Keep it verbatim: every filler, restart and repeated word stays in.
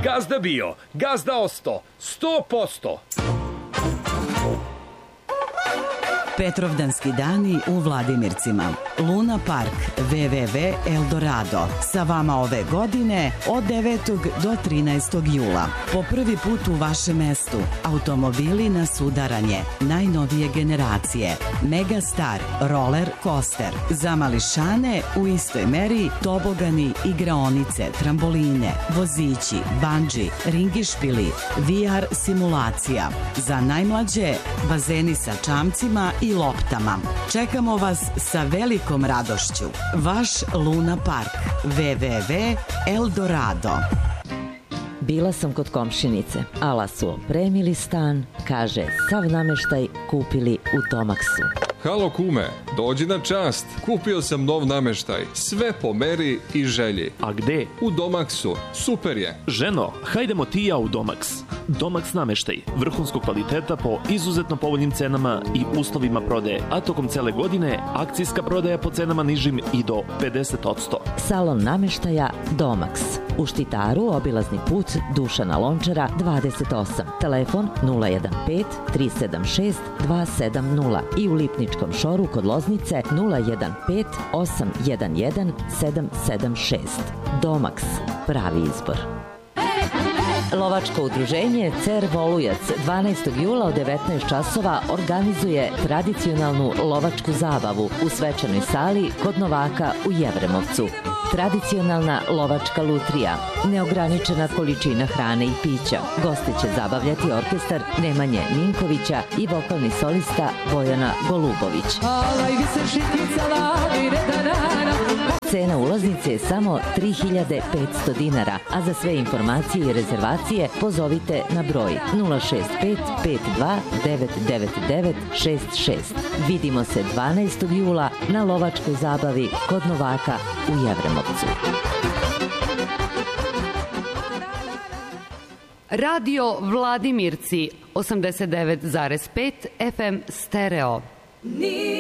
Gazda bio, gazda osto, sto posto. Petrovdanski dani u Vladimircima. Luna Park ve ve ve Eldorado. Sa vama ove godine od devetog do trinaestog jula. Po prvi put u vašem mestu. Automobili na sudaranje. Najnovije generacije. Megastar Roller Coaster. Za mališane u istoj meri tobogani, igraonice, tramboline, vozići, bandži, ringišpili, ve er simulacija. Za najmlađe bazeni sa čamcima i loptama. Čekamo vas sa velikom radošću. Vaš Luna Park. ve ve ve Eldorado. Bila sam kod komšinice. Ala su opremili stan, kaže, sav nameštaj kupili u Domaksu. Halo kume, dođi na čast. Kupio sam nov nameštaj, sve po meri i želji. A gde? U Domaksu, super je. Ženo, hajdemo ti i ja u Domaks. Domaks nameštaj, vrhunskog kvaliteta po izuzetno povoljnim cenama i uslovima prodaje, a tokom cele godine akcijska prodaja po cenama nižim i do pedeset posto. Salon nameštaja Domaks. U Štitaru obilazni put Dušana Lončara dvadeset osam. Telefon nula jedan pet tri sedam šest dva sedam nula i u Lipničkom šoru kod Loznice nula jedan pet osam jedan jedan sedam sedam šest. Domaks, pravi izbor. Lovačko udruženje Cer Volujac dvanaestog jula od devetnaest časova organizuje tradicionalnu lovačku zabavu u svečanoj sali kod Novaka u Jevremovcu. Tradicionalna lovačka lutrija, neograničena količina hrane i pića. Goste će zabavljati orkestar Nemanje Ninkovića i vokalni solista Bojana Golubović. Cena ulaznice je samo tri hiljade petsto dinara, a za sve informacije i rezervacije pozovite na broj nula šest pet pet dva devet devet devet šest šest. Vidimo se dvanaestog jula na lovačkoj zabavi kod Novaka u Jevremovcu. Radio Vladimirci osamdeset devet zarez pet ef em stereo.